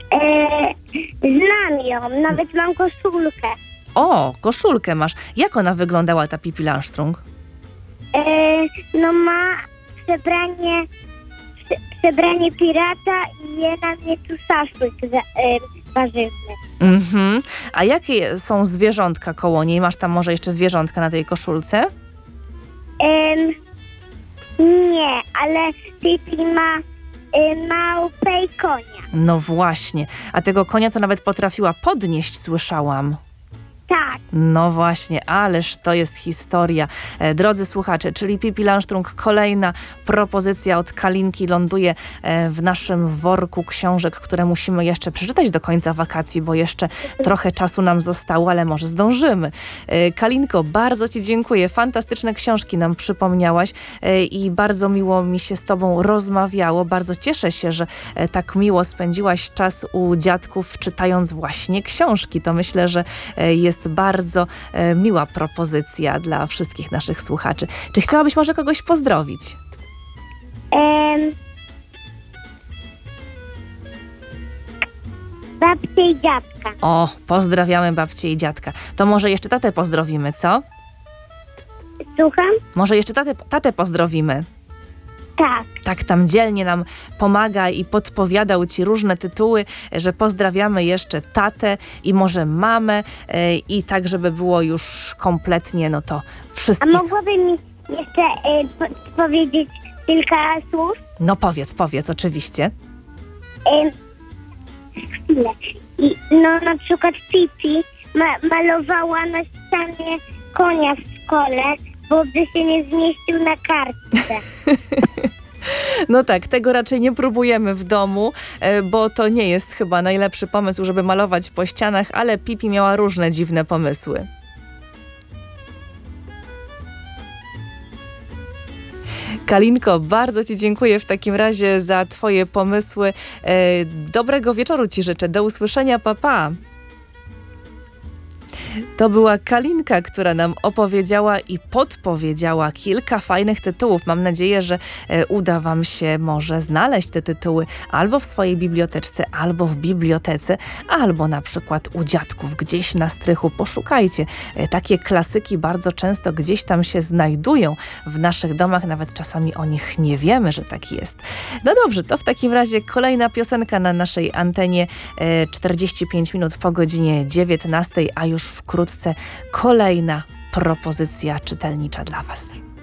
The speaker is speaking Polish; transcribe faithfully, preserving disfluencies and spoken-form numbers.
E, znam ją, nawet mam koszulkę. O, koszulkę masz. Jak ona wyglądała, ta Pippi Langstrump? E, no ma przebranie, prze, przebranie pirata i je na mnie tu szaszłyk za, e, warzywny. Mhm. A jakie są zwierzątka koło niej? Masz tam może jeszcze zwierzątka na tej koszulce? Em, nie, ale Pippi ma e, małpę i konia. No właśnie. A tego konia to nawet potrafiła podnieść, słyszałam. Tak. No właśnie, ależ to jest historia. E, drodzy słuchacze, czyli Pippi Langstrump, kolejna propozycja od Kalinki ląduje e, w naszym worku książek, które musimy jeszcze przeczytać do końca wakacji, bo jeszcze trochę czasu nam zostało, ale może zdążymy. E, Kalinko, bardzo Ci dziękuję. Fantastyczne książki nam przypomniałaś e, i bardzo miło mi się z Tobą rozmawiało. Bardzo cieszę się, że e, tak miło spędziłaś czas u dziadków, czytając właśnie książki. To myślę, że e, jest jest bardzo e, miła propozycja dla wszystkich naszych słuchaczy. Czy chciałabyś może kogoś pozdrowić? Em, babcię i dziadka. O, pozdrawiamy babcię i dziadka. To może jeszcze tatę pozdrowimy, co? Słucham? Może jeszcze tatę, tatę pozdrowimy. Tak. Tak tam dzielnie nam pomaga i podpowiadał Ci różne tytuły, że pozdrawiamy jeszcze tatę i może mamę e, i tak, żeby było już kompletnie, no to A wszystkich... mogłaby mi jeszcze e, po, powiedzieć kilka słów? No powiedz, powiedz, oczywiście. E, chwilę. I, no na przykład Pippi ma, malowała na ścianie konia w szkole, bo by się nie zmieścił na kartce. No tak, tego raczej nie próbujemy w domu, e, bo to nie jest chyba najlepszy pomysł, żeby malować po ścianach, ale Pippi miała różne dziwne pomysły. Kalinko, bardzo Ci dziękuję w takim razie za Twoje pomysły. E, dobrego wieczoru Ci życzę. Do usłyszenia, pa, pa. To była Kalinka, która nam opowiedziała i podpowiedziała kilka fajnych tytułów. Mam nadzieję, że e, uda Wam się może znaleźć te tytuły albo w swojej biblioteczce, albo w bibliotece, albo na przykład u dziadków gdzieś na strychu. Poszukajcie. E, takie klasyki bardzo często gdzieś tam się znajdują w naszych domach. Nawet czasami o nich nie wiemy, że tak jest. No dobrze, to w takim razie kolejna piosenka na naszej antenie. E, czterdzieści pięć minut po godzinie dziewiętnastej, a już wkrótce kolejna propozycja czytelnicza dla Was.